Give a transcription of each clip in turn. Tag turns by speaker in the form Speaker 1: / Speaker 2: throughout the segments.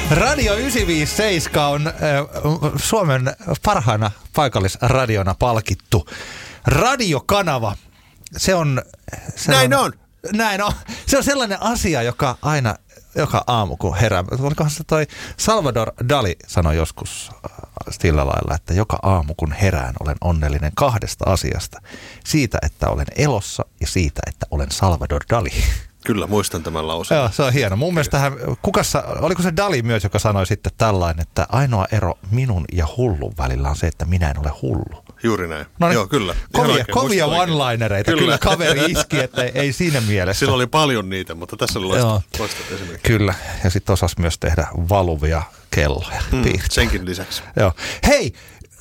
Speaker 1: Radio 957 on Suomen parhaana paikallisradiona palkittu radiokanava. Se on...
Speaker 2: Näin on.
Speaker 1: Näin on. Se on sellainen asia, joka aina, joka aamu kun herää. Olikohan se toi Salvador Dali sanoi joskus sillä lailla, että joka aamu kun herään olen onnellinen kahdesta asiasta. Siitä, että olen elossa ja siitä, että olen Salvador Dali.
Speaker 2: Kyllä, muistan tämän lauseen.
Speaker 1: Joo, se on hieno. Mun mielestä oliko se Dali myös, joka sanoi sitten tällainen, että ainoa ero minun ja hullun välillä on se, että minä en ole hullu.
Speaker 2: Juuri näin.
Speaker 1: No niin,
Speaker 2: joo, kyllä.
Speaker 1: Kovia one-linereita. Kyllä kaveri iski, että ei siinä mielessä.
Speaker 2: Sillä oli paljon niitä, mutta tässä oli loistava esimerkki.
Speaker 1: Kyllä, ja sitten osasi myös tehdä valuvia kelloja.
Speaker 2: Senkin lisäksi.
Speaker 1: Joo. Hei,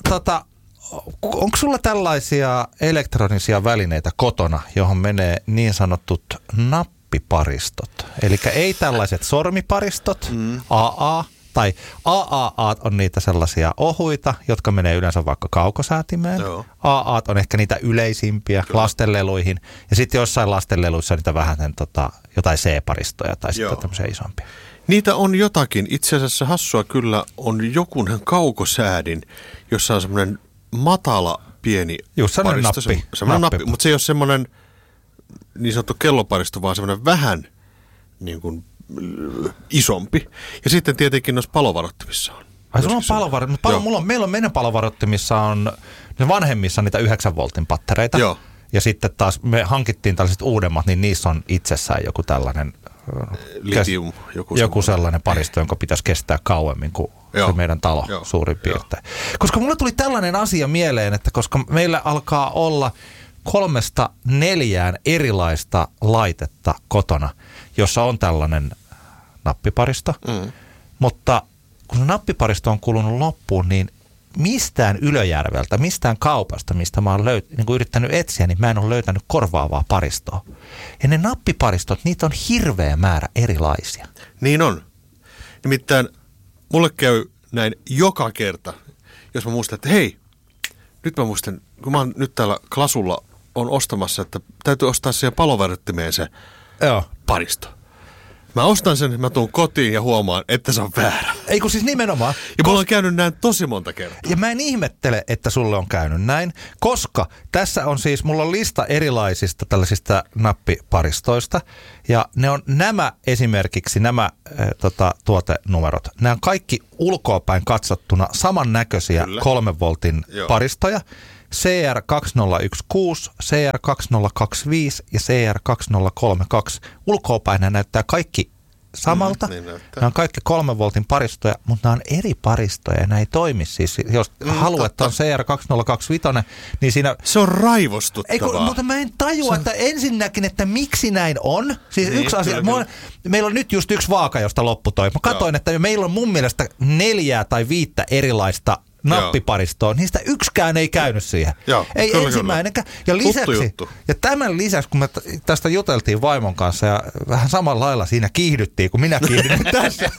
Speaker 1: onko sulla tällaisia elektronisia välineitä kotona, johon menee niin sanotut nappiparistot? Eli ei tällaiset sormiparistot, AA, tai AAA on niitä sellaisia ohuita, jotka menee yleensä vaikka kaukosäätimeen.
Speaker 2: Joo.
Speaker 1: AA on ehkä niitä yleisimpiä lastenleluihin. Ja sitten jossain lastenleluissa niitä vähän jotain C-paristoja tai sitten tämmöisiä isompia.
Speaker 2: Niitä on jotakin. Itse asiassa hassua kyllä on jokunen kaukosäädin, jossa on semmoinen matala pieni paristo. Semmoinen nappi. Mutta se ei ole semmoinen niin sanottu kelloparisto, vaan semmoinen vähän niin kuin isompi. Ja sitten tietenkin noissa palovaroittimissa on.
Speaker 1: Ai sulla on palovaroittimissa? Meidän palovaroittimissa on vanhemmissa niitä 9 voltin pattereita.
Speaker 2: Joo. Ja
Speaker 1: sitten taas me hankittiin tällaiset uudemmat, niin niissä on itsessään joku tällainen
Speaker 2: litium,
Speaker 1: joku sellainen paristo, jonka pitäisi kestää kauemmin kuin se meidän talo suurin piirtein. Koska mulle tuli tällainen asia mieleen, että koska meillä alkaa olla 3-4 erilaista laitetta kotona, jossa on tällainen nappiparisto, mutta kun se nappiparisto on kulunut loppuun, niin mistään Ylöjärveltä, mistään kaupasta, mistä mä oon yrittänyt etsiä, niin mä en ole löytänyt korvaavaa paristoa. Ja ne nappiparistot, niitä on hirveä määrä erilaisia.
Speaker 2: Niin on. Nimittäin mulle käy näin joka kerta, jos mä muistan, että hei, nyt mä muistan, kun mä oon nyt täällä Klasulla on ostamassa, että täytyy ostaa siihen palovaroittimeen se paristo. Mä ostan sen, mä tuun kotiin ja huomaan, että se on väärä.
Speaker 1: Ei kun siis nimenomaan.
Speaker 2: Ja mulla on käynyt näin tosi monta kertaa.
Speaker 1: Ja mä en ihmettele, että sulle on käynyt näin, koska tässä on siis, mulla on lista erilaisista tällaisista nappiparistoista. Ja ne on esimerkiksi nämä tuotenumerot. Nämä on kaikki ulkoapäin katsottuna samannäköisiä 3 voltin paristoja. CR2016, CR2025 ja CR2032. Ulkoapäin nämä näyttää kaikki samalta. Nämä on kaikki 3 voltin paristoja, mutta nämä on eri paristoja ja nämä ei toimi. Siis, jos haluat on CR2025, niin siinä...
Speaker 2: Se on raivostuttavaa.
Speaker 1: Mutta mä en tajua, että ensinnäkin, että miksi näin on. Siis yksi asia, meillä on nyt just yksi vaaka, josta loppu toi. Mä katsoin, että meillä on mun mielestä 4 tai 5 erilaista nappiparistoon, niistä yksikään ei käynyt siihen. Ei ensimmäinenkään. Ja lisäksi, ja tämän lisäksi, kun me tästä juteltiin vaimon kanssa ja vähän samalla lailla siinä kiihdyttiin, kun minä kiihdyn tässä.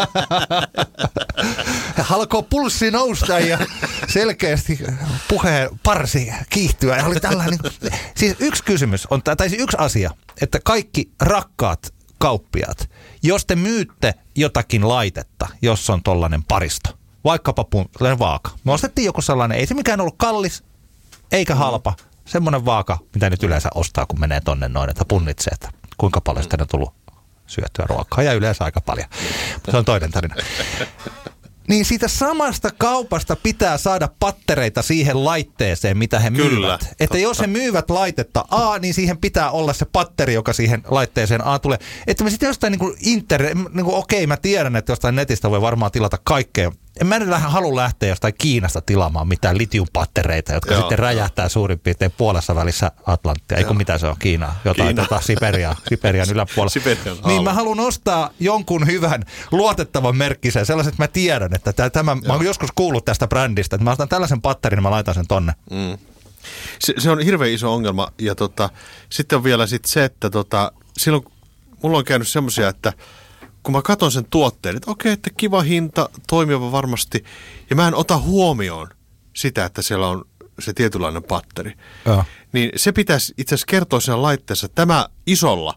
Speaker 1: Alkoi pulssi nousta ja selkeästi puheen parsi kiihtyä. Ja oli tällainen, siis yksi kysymys on, tai yksi asia, että kaikki rakkaat kauppiaat, jos te myytte jotakin laitetta, jos on tollainen paristo, vaikkapa vaaka. Me ostettiin joku sellainen, ei se mikään ollut kallis, eikä halpa. Semmoinen vaaka, mitä nyt yleensä ostaa, kun menee tonne noin, että punnitsee, että kuinka paljon sitä on tullut syötyä ruokaa. Ja yleensä aika paljon. Se on toinen tarina. Niin siitä samasta kaupasta pitää saada pattereita siihen laitteeseen, mitä he myyvät. Että totta. Jos he myyvät laitetta A, niin siihen pitää olla se patteri, joka siihen laitteeseen A tulee. Että me sitten jostain okei, mä tiedän, että jostain netistä voi varmaan tilata kaikkea. Mä en halua lähteä jostain Kiinasta tilaamaan mitään litiumpattereita, jotka sitten räjähtää suurin piirtein puolessa välissä Atlanttia. Eikö mitä se on, Kiinaa? Jotain Siperian yläpuolella. Niin mä haluan ostaa jonkun hyvän luotettavan merkkisen, sellaiset, että mä tiedän, että mä oon joskus kuullut tästä brändistä, että mä ostan tällaisen patterin ja mä laitan sen tonne.
Speaker 2: Se on hirveän iso ongelma ja sitten on vielä se, että silloin mulla on käynyt semmoisia, että kun mä katson sen tuotteen, että okei, että kiva hinta, toimiva varmasti, ja mä en ota huomioon sitä, että siellä on se tietynlainen patteri, niin se pitäisi itse asiassa kertoa siinä laitteessa, tämä isolla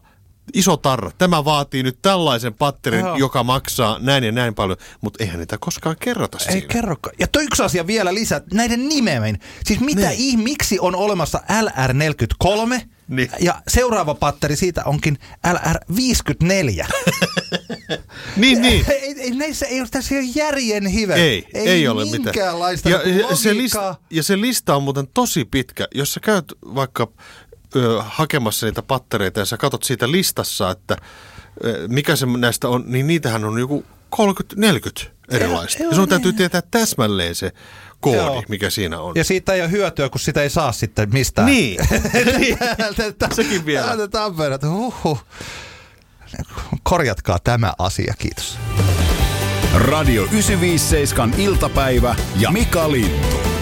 Speaker 2: iso tarra, tämä vaatii nyt tällaisen patterin, joka maksaa näin ja näin paljon, mutta eihän niitä koskaan kerrota siinä.
Speaker 1: Ei kerrokaan. Ja toi yksi asia vielä lisää, näiden nimeämin. Siis miksi on olemassa LR43 niin. Ja seuraava patteri siitä onkin LR54.
Speaker 2: niin.
Speaker 1: Näissä ei ole tässä järjen hive.
Speaker 2: Ei ole
Speaker 1: minkäänlaista
Speaker 2: logiikkaa. Ja se lista on muuten tosi pitkä. Jos sä käyt vaikka hakemassa niitä pattereita ja sä katot siitä listassa, että mikä se näistä on, niin niitähän on joku 30-40 erilaista. Ja sun täytyy tietää täsmälleen se koodi, mikä siinä on.
Speaker 1: Ja siitä ei ole hyötyä, kun sitä ei saa sitten mistään.
Speaker 2: Niin. Sekin vielä.
Speaker 1: Korjatkaa tämä asia, kiitos.
Speaker 3: Radio 957 iltapäivä ja Mika Lintu.